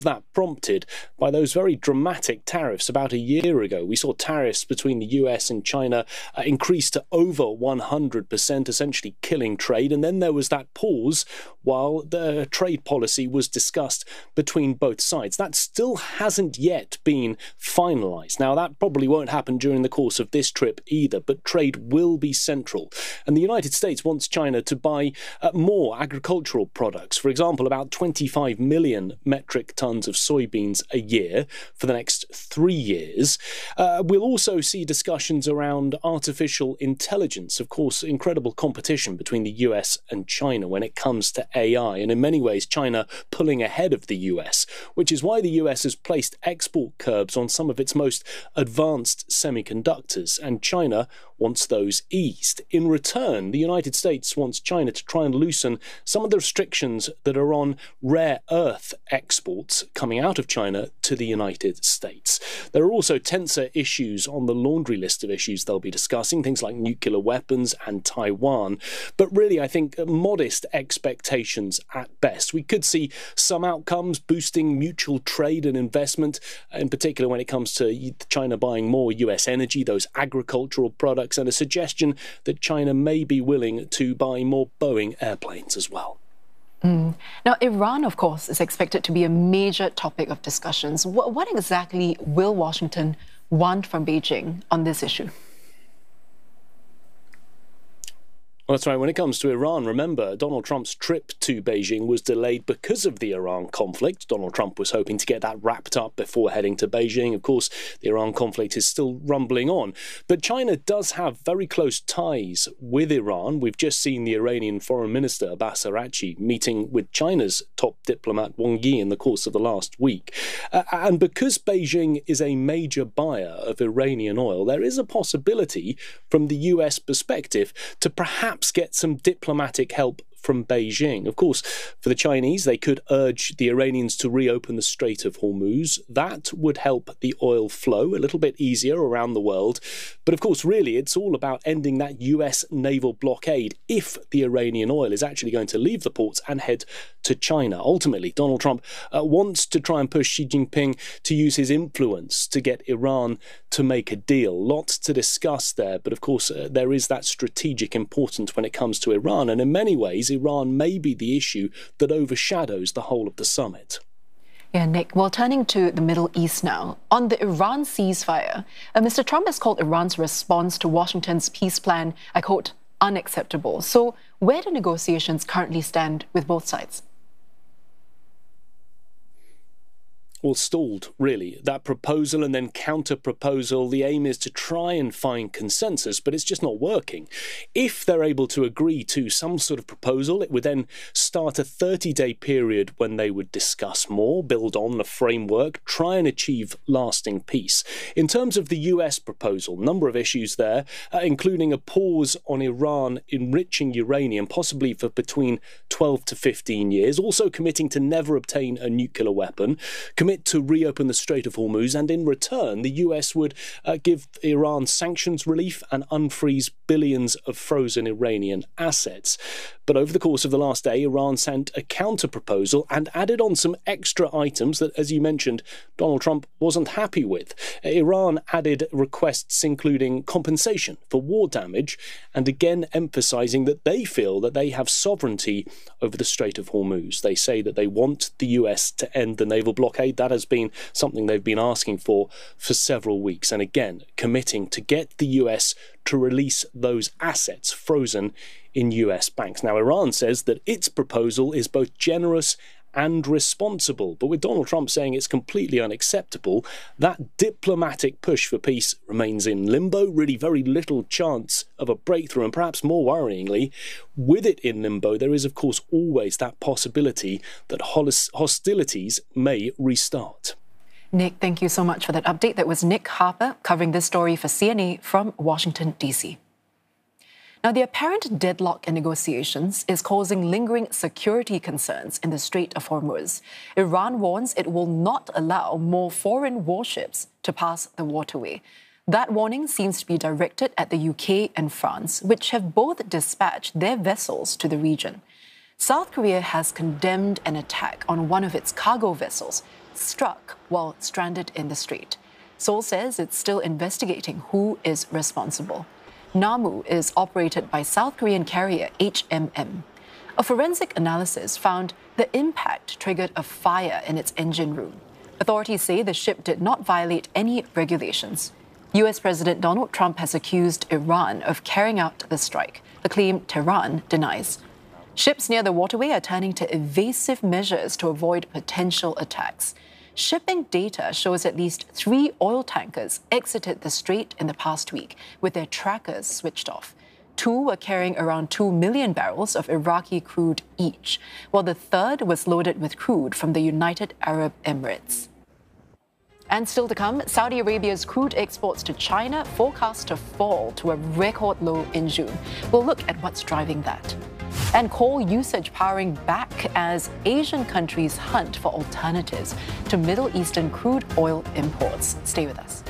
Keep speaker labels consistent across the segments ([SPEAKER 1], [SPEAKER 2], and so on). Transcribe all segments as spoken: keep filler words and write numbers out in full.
[SPEAKER 1] that prompted by those very dramatic tariffs about a year ago. We saw tariffs between the U S and China uh, increase to over one hundred percent, essentially killing trade. And then there was that pause while the trade policy was discussed between both sides. That still hasn't yet been finalised. Now, that probably won't happen during the course of this trip either, but trade will be central. And the United States wants China to buy uh, more agricultural products. For example, about twenty-five million metric tons of soybeans a year for the next three years. Uh, we'll also see discussions around artificial intelligence. Of course, incredible competition between the U S and China when it comes to A I, and in many ways China pulling ahead of the U S, which is why the U S has placed export curbs on some of its most advanced semiconductors, and China wants those eased. In return, the United States wants China to try and loosen some of the restrictions that are on rare earth exports coming out of China to the United States. There are also tenser issues on the laundry list of issues they'll be discussing, things like nuclear weapons and Taiwan. But really, I think modest expectations at best. We could see some outcomes boosting mutual trade and investment, in particular when it comes to China buying more U S energy, those agricultural products, and a suggestion that China may be willing to buy more Boeing airplanes as well.
[SPEAKER 2] Mm. Now, Iran, of course, is expected to be a major topic of discussions. What, what exactly will Washington want from Beijing on this issue?
[SPEAKER 1] Well, that's right. When it comes to Iran, remember, Donald Trump's trip to Beijing was delayed because of the Iran conflict. Donald Trump was hoping to get that wrapped up before heading to Beijing. Of course, the Iran conflict is still rumbling on. But China does have very close ties with Iran. We've just seen the Iranian Foreign Minister, Abbas Araghchi, meeting with China's top diplomat, Wang Yi, in the course of the last week. Uh, and because Beijing is a major buyer of Iranian oil, there is a possibility, from the U S perspective, to perhaps get some diplomatic help from Beijing. Of course, for the Chinese, they could urge the Iranians to reopen the Strait of Hormuz. That would help the oil flow a little bit easier around the world. But of course, really, it's all about ending that U S naval blockade if the Iranian oil is actually going to leave the ports and head to China. Ultimately, Donald Trump uh, wants to try and push Xi Jinping to use his influence to get Iran to make a deal. Lots to discuss there, but of course, uh, there is that strategic importance when it comes to Iran. And in many ways, Iran may be the issue that overshadows the whole of the summit.
[SPEAKER 2] Yeah, Nick, well, turning to the Middle East now. On the Iran ceasefire, uh, Mister Trump has called Iran's response to Washington's peace plan, I quote, unacceptable. So where do negotiations currently stand with both sides?
[SPEAKER 1] Well, stalled, really. That proposal and then counter-proposal, the aim is to try and find consensus, but it's just not working. If they're able to agree to some sort of proposal, it would then start a thirty-day period when they would discuss more, build on the framework, try and achieve lasting peace. In terms of the U S proposal, number of issues there, uh, including a pause on Iran enriching uranium, possibly for between twelve to fifteen years, also committing to never obtain a nuclear weapon, to reopen the Strait of Hormuz, and in return, the U S would uh, give Iran sanctions relief and unfreeze billions of frozen Iranian assets. But over the course of the last day, Iran sent a counter-proposal and added on some extra items that, as you mentioned, Donald Trump wasn't happy with. Iran added requests including compensation for war damage, and again emphasizing that they feel that they have sovereignty over the Strait of Hormuz. They say that they want the U S to end the naval blockade. That has been something they've been asking for for several weeks, and again committing to get the U S to release those assets frozen in U S banks. Now, Iran says that its proposal is both generous and responsible, but with Donald Trump saying it's completely unacceptable, that diplomatic push for peace remains in limbo. Really very little chance of a breakthrough, and perhaps more worryingly, with it in limbo, there is of course always that possibility that hostilities may restart.
[SPEAKER 2] Nick, thank you so much for that update. That was Nick Harper covering this story for C N A from Washington, D C. Now, the apparent deadlock in negotiations is causing lingering security concerns in the Strait of Hormuz. Iran warns it will not allow more foreign warships to pass the waterway. That warning seems to be directed at the U K and France, which have both dispatched their vessels to the region. South Korea has condemned an attack on one of its cargo vessels, struck while stranded in the strait. Seoul says it's still investigating who is responsible. Namu is operated by South Korean carrier H M M. A forensic analysis found the impact triggered a fire in its engine room. Authorities say the ship did not violate any regulations. U S President Donald Trump has accused Iran of carrying out the strike, a claim Tehran denies. Ships near the waterway are turning to evasive measures to avoid potential attacks. Shipping data shows at least three oil tankers exited the strait in the past week with their trackers switched off. Two were carrying around two million barrels of Iraqi crude each, while the third was loaded with crude from the United Arab Emirates. And still to come, Saudi Arabia's crude exports to China forecast to fall to a record low in June. We'll look at what's driving that. And coal usage powering back as Asian countries hunt for alternatives to Middle Eastern crude oil imports. Stay with us.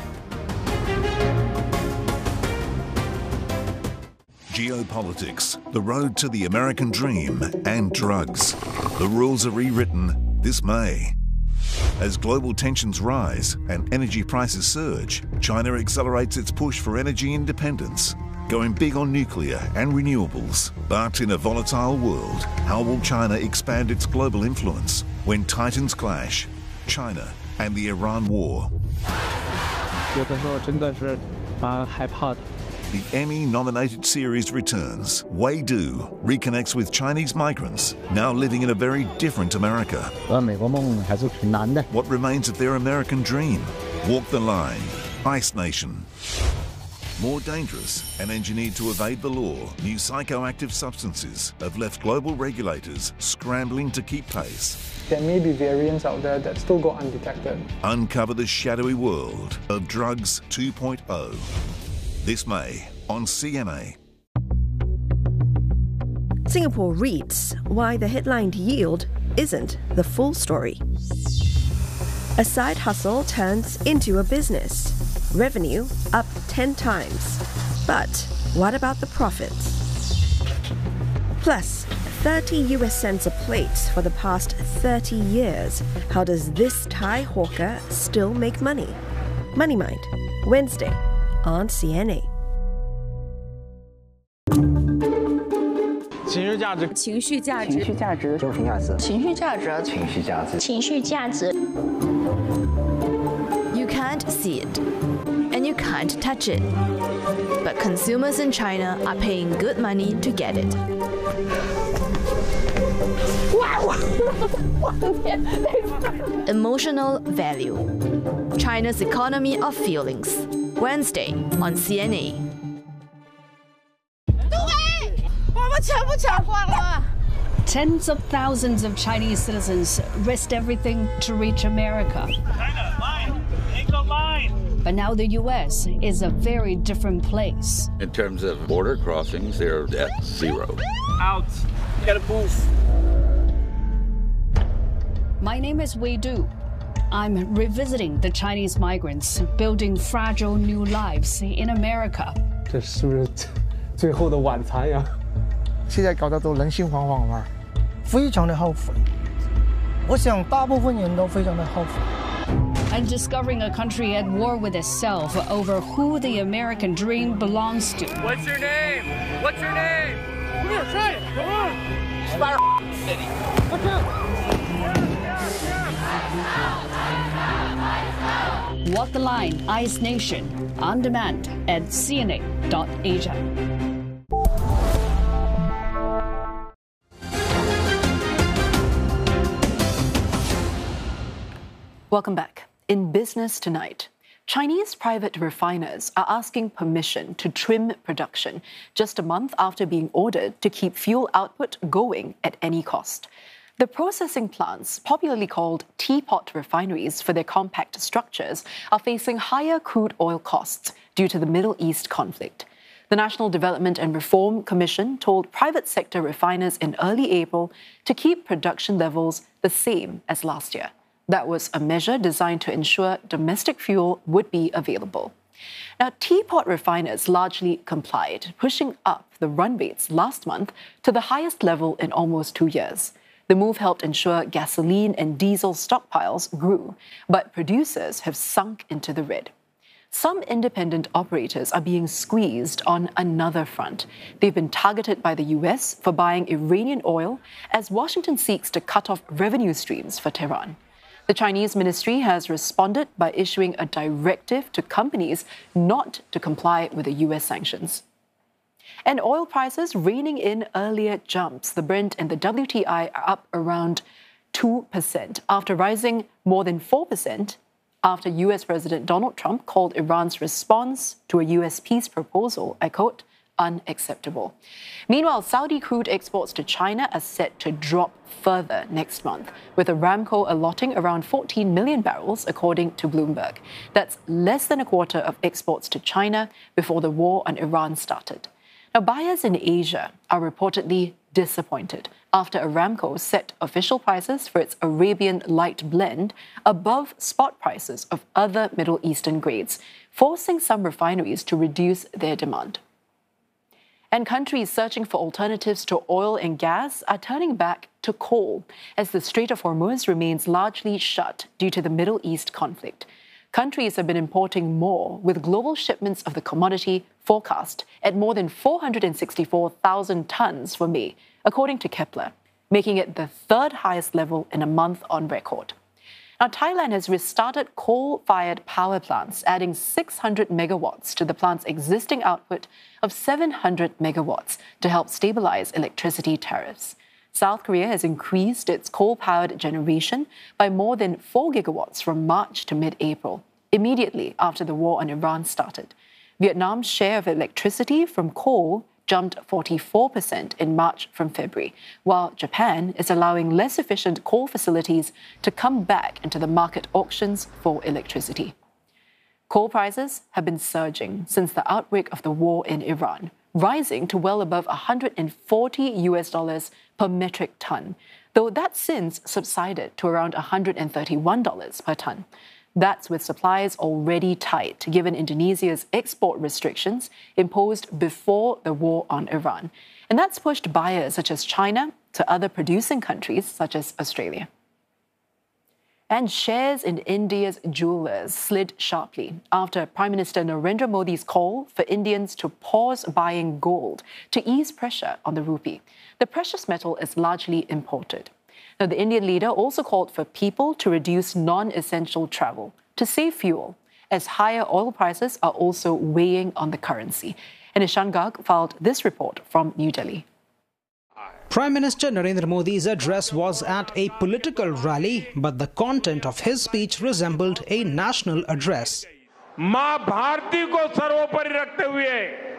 [SPEAKER 3] Geopolitics, the road to the American dream, and drugs. The rules are rewritten this May. As global tensions rise and energy prices surge, China accelerates its push for energy independence, going big on nuclear and renewables. But in a volatile world, how will China expand its global influence when titans clash? China and the Iran war. The Emmy-nominated series returns. Wei Du reconnects with Chinese migrants, now living in a very different America. What remains of their American dream? Walk the Line, Ice Nation. More dangerous and engineered to evade the law, new psychoactive substances have left global regulators scrambling to keep pace.
[SPEAKER 4] There may be variants out there that still go undetected.
[SPEAKER 3] Uncover the shadowy world of Drugs two point oh. This May on C N A.
[SPEAKER 5] Singapore reads why the headline yield isn't the full story. A side hustle turns into a business. Revenue up ten times. But what about the profits? Plus, thirty U S cents a plate for the past thirty years. How does this Thai hawker still make money? Money Mind, Wednesday on C N A.
[SPEAKER 6] 情绪价值，
[SPEAKER 7] 情绪价值，
[SPEAKER 8] 情绪价值，精神价值，
[SPEAKER 7] 情绪价值，
[SPEAKER 8] 情绪价值，
[SPEAKER 7] 情绪价值。
[SPEAKER 9] You can't see it, and you can't touch it. But consumers in China are paying good money to get it. Emotional value. China's economy of feelings. Wednesday on C N A.
[SPEAKER 10] Tens of thousands of Chinese citizens risked everything to reach America.
[SPEAKER 11] China, line! Angle line!
[SPEAKER 10] But now the U S is a very different place.
[SPEAKER 12] In terms of border crossings, they're at zero.
[SPEAKER 11] Out! You gotta move.
[SPEAKER 10] My name is Wei Du. I'm revisiting the Chinese migrants building fragile new lives in America.
[SPEAKER 4] 这是不是最后的晚餐呀？
[SPEAKER 13] 现在搞得都人心惶惶嘛，非常的后悔。我想大部分人都非常的后悔。
[SPEAKER 10] And discovering a country at war with itself over who the American dream belongs to.
[SPEAKER 11] What's your name? What's your name? Come here, try it. Come on. Fire City. What's up?
[SPEAKER 10] Walk the Line, Ice Nation, on demand at C N A dot Asia.
[SPEAKER 2] Welcome back. In business tonight, Chinese private refiners are asking permission to trim production just a month after being ordered to keep fuel output going at any cost. The processing plants, popularly called teapot refineries for their compact structures, are facing higher crude oil costs due to the Middle East conflict. The National Development and Reform Commission told private sector refiners in early April to keep production levels the same as last year. That was a measure designed to ensure domestic fuel would be available. Now, teapot refiners largely complied, pushing up the run rates last month to the highest level in almost two years. The move helped ensure gasoline and diesel stockpiles grew, but producers have sunk into the red. Some independent operators are being squeezed on another front. They've been targeted by the U S for buying Iranian oil as Washington seeks to cut off revenue streams for Tehran. The Chinese ministry has responded by issuing a directive to companies not to comply with the U S sanctions. And oil prices reining in earlier jumps. The Brent and the W T I are up around two percent after rising more than four percent after U S President Donald Trump called Iran's response to a U S peace proposal, I quote, unacceptable. Meanwhile, Saudi crude exports to China are set to drop further next month, with Aramco allotting around fourteen million barrels, according to Bloomberg. That's less than a quarter of exports to China before the war on Iran started. Now, buyers in Asia are reportedly disappointed after Aramco set official prices for its Arabian light blend above spot prices of other Middle Eastern grades, forcing some refineries to reduce their demand. And countries searching for alternatives to oil and gas are turning back to coal as the Strait of Hormuz remains largely shut due to the Middle East conflict. Countries have been importing more, with global shipments of the commodity forecast at more than four hundred sixty-four thousand tons for May, according to Kepler, making it the third highest level in a month on record. Now, Thailand has restarted coal-fired power plants, adding six hundred megawatts to the plant's existing output of seven hundred megawatts to help stabilize electricity tariffs. South Korea has increased its coal-powered generation by more than four gigawatts from March to mid-April, immediately after the war on Iran started. Vietnam's share of electricity from coal jumped forty-four percent in March from February, while Japan is allowing less efficient coal facilities to come back into the market auctions for electricity. Coal prices have been surging since the outbreak of the war in Iran, rising to well above one hundred forty U S dollars per metric ton, though that's since subsided to around one hundred thirty-one dollars per ton. That's with supplies already tight, given Indonesia's export restrictions imposed before the war on Iran. And that's pushed buyers such as China to other producing countries such as Australia. And shares in India's jewelers slid sharply after Prime Minister Narendra Modi's call for Indians to pause buying gold to ease pressure on the rupee. The precious metal is largely imported. Now, the Indian leader also called for people to reduce non-essential travel to save fuel, as higher oil prices are also weighing on the currency. And Ishan Garg filed this report from New Delhi.
[SPEAKER 6] Prime Minister Narendra Modi's address was at a political rally, but the content of his speech resembled a national address.
[SPEAKER 14] मां भारती को सर्वोपरि रखते हुए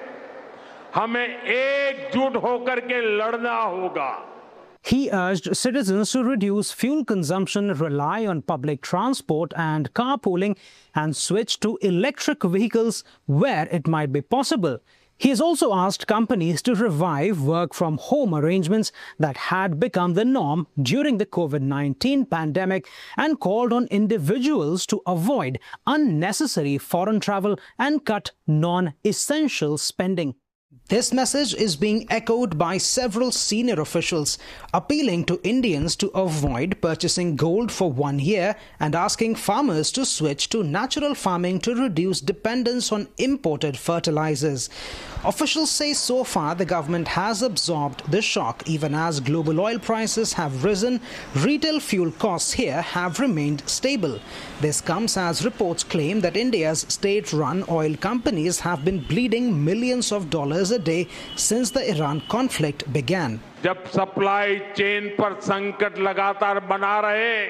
[SPEAKER 14] हमें एकजुट होकर के लड़ना होगा.
[SPEAKER 6] He urged citizens to reduce fuel consumption, rely on public transport and carpooling, and switch to electric vehicles where it might be possible. He has also asked companies to revive work-from-home arrangements that had become the norm during the COVID nineteen pandemic and called on individuals to avoid unnecessary foreign travel and cut non-essential spending. This message is being echoed by several senior officials, appealing to Indians to avoid purchasing gold for one year and asking farmers to switch to natural farming to reduce dependence on imported fertilizers. Officials say so far the government has absorbed the shock. Even as global oil prices have risen, retail fuel costs here have remained stable. This comes as reports claim that India's state-run oil companies have been bleeding millions of dollars a day since the Iran conflict began.
[SPEAKER 14] जब supply chain पर संकट लगातार बना रहे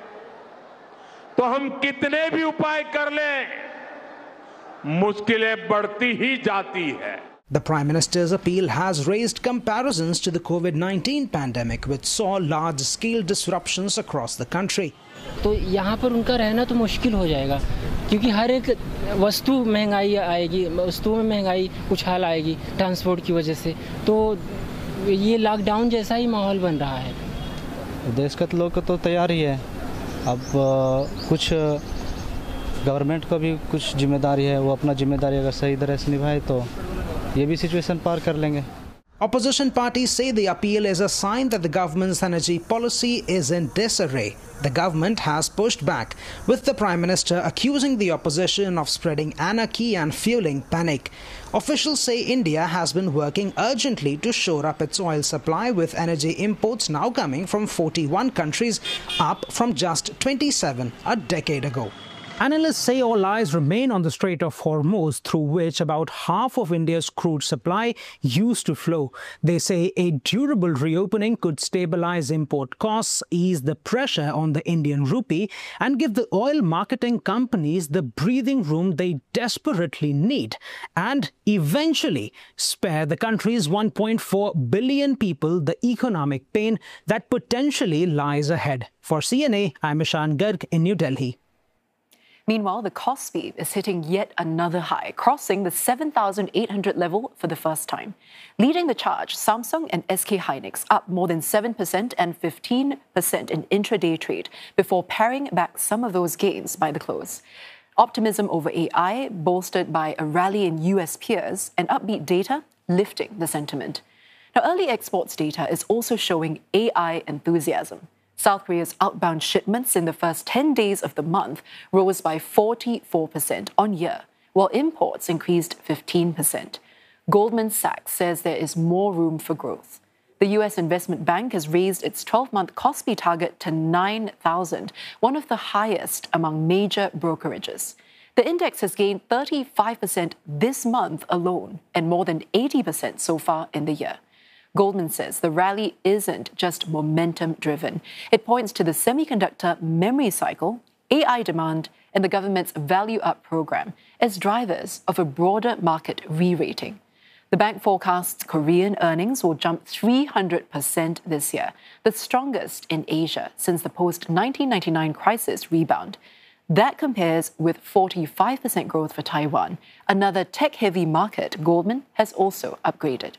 [SPEAKER 14] तो हम कितने भी उपाय कर लें मुश्किलें बढ़ती ही जाती है.
[SPEAKER 6] The Prime Minister's appeal has raised comparisons to the COVID nineteen pandemic, which saw large-scale disruptions across the country.
[SPEAKER 15] तो यहाँ पर उनका रहना तो मुश्किल हो जाएगा क्योंकि हर एक वस्तु महंगाई आएगी, वस्तुओं में महंगाई उछाल आएगी ट्रांसपोर्ट की वजह से, तो ये लॉकडाउन जैसा ही माहौल बन रहा है.
[SPEAKER 16] देश के लोग तो तैयार ही है. अब कुछ गवर्नमेंट को भी कुछ जिम्मेदारी है, वो अपना जिम्मेदारी अगर सही तरह से निभाए तो ये भी सिचुएशन पार कर लेंगे.
[SPEAKER 6] Opposition parties say the appeal is a sign that the government's energy policy is in disarray. The government has pushed back, with the Prime Minister accusing the opposition of spreading anarchy and fueling panic. Officials say India has been working urgently to shore up its oil supply, with energy imports now coming from forty-one countries, up from just twenty-seven a decade ago. Analysts say all eyes remain on the Strait of Hormuz, through which about half of India's crude supply used to flow. They say a durable reopening could stabilize import costs, ease the pressure on the Indian rupee, and give the oil marketing companies the breathing room they desperately need, and eventually spare the country's one point four billion people the economic pain that potentially lies ahead. For C N A, I'm Ishan Garg in New Delhi.
[SPEAKER 2] Meanwhile, the Kospi is hitting yet another high, crossing the seven thousand eight hundred level for the first time. Leading the charge, Samsung and S K Hynix up more than seven percent and fifteen percent in intraday trade before paring back some of those gains by the close. Optimism over A I, bolstered by a rally in U S peers, and upbeat data lifting the sentiment. Now, early exports data is also showing A I enthusiasm. South Korea's outbound shipments in the first ten days of the month rose by forty-four percent on year, while imports increased fifteen percent. Goldman Sachs says there is more room for growth. The U S Investment Bank has raised its twelve-month Kospi target to nine thousand, one of the highest among major brokerages. The index has gained thirty-five percent this month alone and more than eighty percent so far in the year. Goldman says the rally isn't just momentum-driven. It points to the semiconductor memory cycle, A I demand, and the government's Value Up program as drivers of a broader market re-rating. The bank forecasts Korean earnings will jump three hundred percent this year, the strongest in Asia since the post-nineteen ninety-nine crisis rebound. That compares with forty-five percent growth for Taiwan, another tech-heavy market Goldman has also upgraded.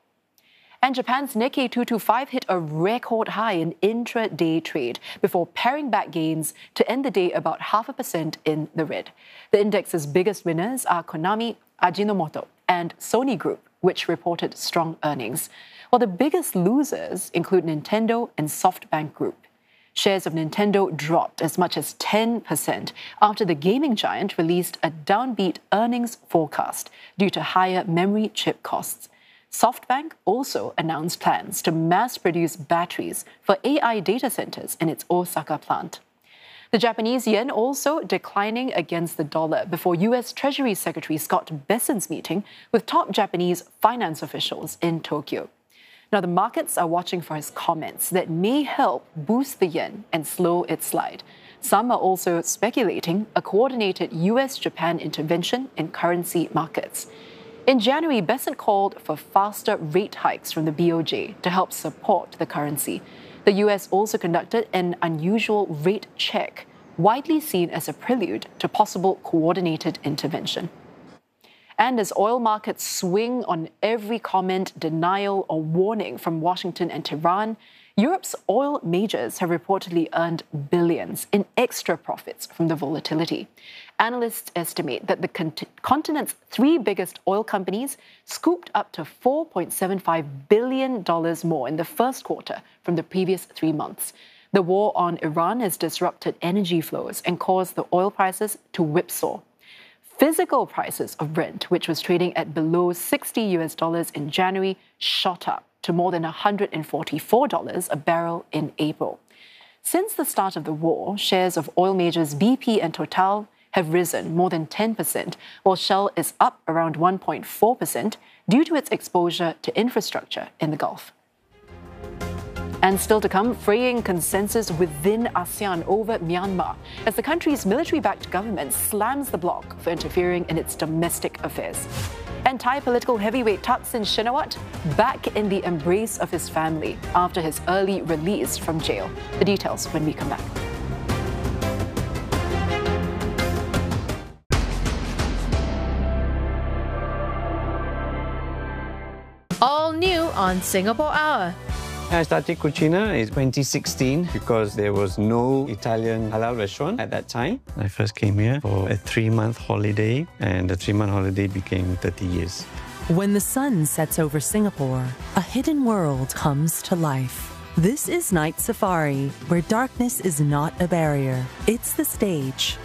[SPEAKER 2] And Japan's Nikkei two twenty-five hit a record high in intraday trade before paring back gains to end the day about half a percent in the red. The index's biggest winners are Konami, Ajinomoto, and Sony Group, which reported strong earnings, while the biggest losers include Nintendo and SoftBank Group. Shares of Nintendo dropped as much as ten percent after the gaming giant released a downbeat earnings forecast due to higher memory chip costs. SoftBank also announced plans to mass-produce batteries for A I data centers in its Osaka plant. The Japanese yen also declining against the dollar before U S Treasury Secretary Scott Bessent's meeting with top Japanese finance officials in Tokyo. Now, the markets are watching for his comments that may help boost the yen and slow its slide. Some are also speculating a coordinated U S Japan intervention in currency markets. In January, Bessent called for faster rate hikes from the B O J to help support the currency. The U S also conducted an unusual rate check, widely seen as a prelude to possible coordinated intervention. And as oil markets swing on every comment, denial, or warning from Washington and Tehran, Europe's oil majors have reportedly earned billions in extra profits from the volatility. Analysts estimate that the cont- continent's three biggest oil companies scooped up to four point seven five billion dollars more in the first quarter from the previous three months. The war on Iran has disrupted energy flows and caused the oil prices to whipsaw. Physical prices of Brent, which was trading at below sixty U S dollars in January, shot up to more than one hundred forty-four dollars a barrel in April. Since the start of the war, shares of oil majors B P and Total have risen more than ten percent, while Shell is up around one point four percent due to its exposure to infrastructure in the Gulf. And still to come, fraying consensus within ASEAN over Myanmar as the country's military-backed government slams the bloc for interfering in its domestic affairs. And Thai political heavyweight Thaksin Shinawatra back in the embrace of his family after his early release from jail. The details when we come back.
[SPEAKER 9] All new on Singapore Hour.
[SPEAKER 17] I started Cucina in twenty sixteen because there was no Italian halal restaurant at that time. I first came here for a three-month holiday, and the three-month holiday became thirty years.
[SPEAKER 18] When the sun sets over Singapore, a hidden world comes to life. This is Night Safari, where darkness is not a barrier. It's the stage